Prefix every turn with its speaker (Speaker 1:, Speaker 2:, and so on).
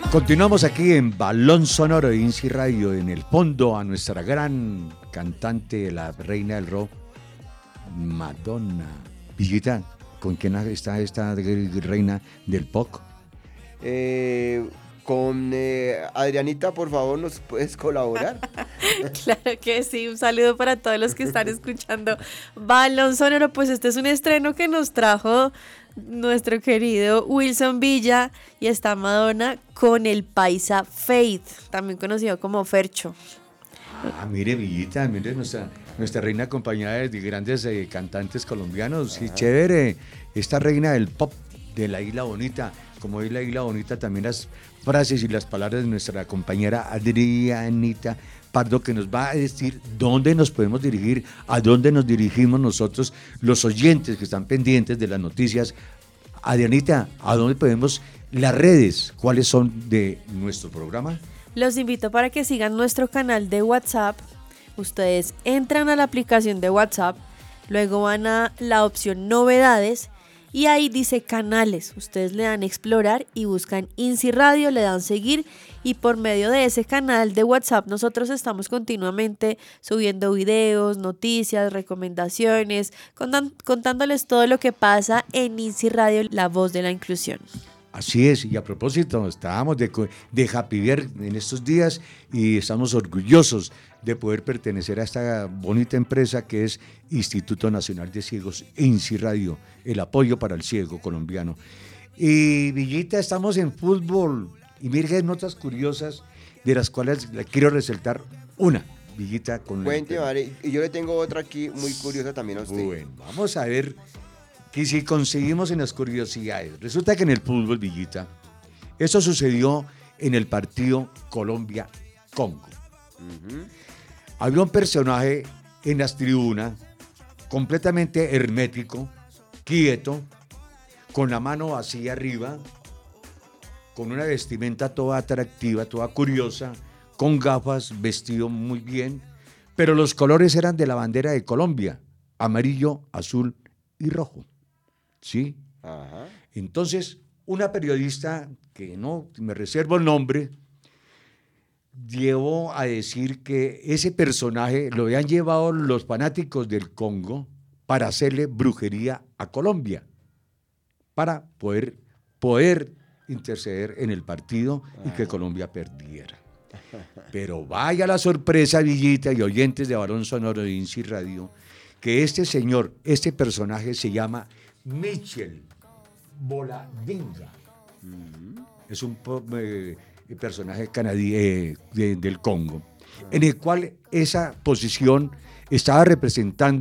Speaker 1: Continuamos aquí en Balón Sonoro de INSI Radio, en el fondo a nuestra gran cantante, la reina del rock, Madonna. Villita, ¿con quién está esta reina del pop?
Speaker 2: Con Adrianita, por favor, ¿nos puedes colaborar?
Speaker 3: Claro que sí, un saludo para todos los que están escuchando Balón Sonoro. Pues este es un estreno que nos trajo nuestro querido Wilson Villa y está Madonna con el paisa Faith, también conocido como Fercho.
Speaker 1: Ah, mire, Villita, mire nuestra reina acompañada de grandes cantantes colombianos. Sí, chévere. Esta reina del pop de la Isla Bonita. Como es la Isla Bonita, también las frases y las palabras de nuestra compañera Adrianita Pardo, que nos va a decir dónde nos podemos dirigir, a dónde nos dirigimos nosotros, los oyentes que están pendientes de las noticias. Adrianita, ¿a dónde podemos, las redes, cuáles son de nuestro programa?
Speaker 3: Los invito para que sigan nuestro canal de WhatsApp. Ustedes entran a la aplicación de WhatsApp, luego van a la opción novedades y ahí dice canales. Ustedes le dan explorar y buscan INSI Radio, le dan seguir y por medio de ese canal de WhatsApp nosotros estamos continuamente subiendo videos, noticias, recomendaciones, contándoles todo lo que pasa en INSI Radio, la voz de la inclusión.
Speaker 1: Así es, y a propósito, estábamos de Happy Bear en estos días y estamos orgullosos de poder pertenecer a esta bonita empresa que es Instituto Nacional de Ciegos, INSI Radio, el apoyo para el ciego colombiano. Y Villita, estamos en fútbol y miren notas curiosas de las cuales le quiero resaltar una, Villita.
Speaker 2: Cuente, vale, y yo le tengo otra aquí muy curiosa también a usted.
Speaker 1: Bueno, vamos a ver que si conseguimos en las curiosidades. Resulta que en el fútbol, Villita, eso sucedió en el partido Colombia-Congo. Había un personaje en las tribunas completamente hermético, quieto, con la mano así arriba, con una vestimenta toda atractiva, toda curiosa, con gafas, vestido muy bien, pero los colores eran de la bandera de Colombia, amarillo, azul y rojo. ¿Sí?
Speaker 2: Ajá.
Speaker 1: Entonces, una periodista, que no me reservo el nombre, llevó a decir que ese personaje lo habían llevado los fanáticos del Congo para hacerle brujería a Colombia, para poder interceder en el partido y que Colombia perdiera. Pero vaya la sorpresa, Villita y oyentes de Balón Sonoro de INSI Radio, que este señor, este personaje se llama Michel Boladinga. Es un personaje canadiense del Congo, en el cual esa posición estaba representando